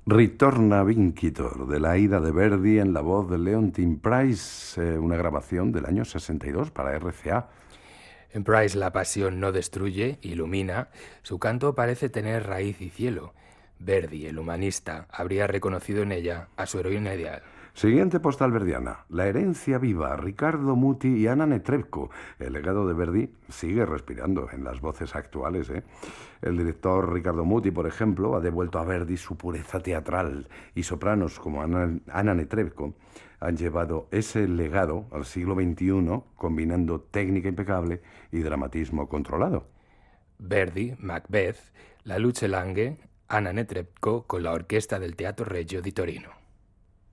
Ritorna Vincitor, de la Aida de Verdi en la voz de Leontyne Price, una grabación del año 62 para RCA. En Price la pasión no destruye, ilumina. Su canto parece tener raíz y cielo. Verdi, el humanista, habría reconocido en ella a su heroína ideal. Siguiente postal verdiana. La herencia viva, Riccardo Muti y Anna Netrebko. El legado de Verdi sigue respirando en las voces actuales, ¿eh? El director Riccardo Muti, por ejemplo, ha devuelto a Verdi su pureza teatral y sopranos como Anna Netrebko han llevado ese legado al siglo XXI combinando técnica impecable y dramatismo controlado. Verdi, Macbeth, La Luce Lange, Anna Netrebko con la orquesta del Teatro Regio di Torino.